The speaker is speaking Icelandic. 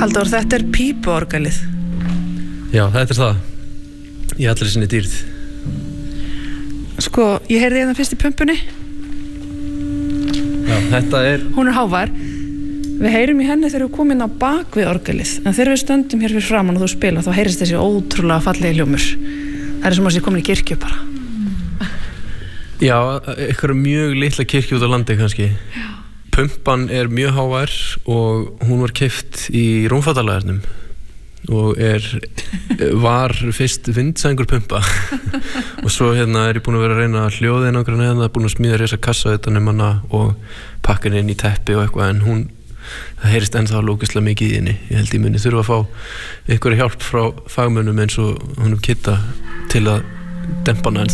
Halldór, þetta pípuorgelið. Já, þetta það. Í allri sinni dýrð. Sko, ég heyrði hérna fyrst í pumpunni. Já, þetta Hún hávær. Við heyrum í henni þegar við komum inn á bak við orgelið. En þegar við stöndum hér fyrir framan og þú spila, þá heyrist þessi ótrúlega fallegi hljómur. Það sem að sé komin í kirkju bara. Já, eitthvað mjög litla kirkju út á landi kannski. Já. Pumpan mjög hávær og hún var keypt í Rúmfatalagernum og var fyrst vindsængur pumpa og svo ég búin að vera að reyna hljóðin ákveðna hérna, búin að smíða risa kassa utan hana og pakka henni inn í teppi og eitthvað, en það heyrist ennþá lókislega mikið í henni. Ég held ég muni þurfa að fá einhverja hjálp frá fagmönnum eins og honum Kitta til að dempa hana